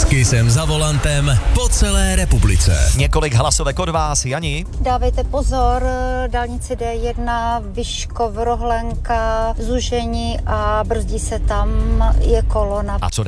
S Kissem za volantem po celé republice. Několik hlasovek od vás, Jani. Dávejte pozor, dálnici D1, Vyškov, Rohlenka, zúžení a brzdí se tam, je kolona. A co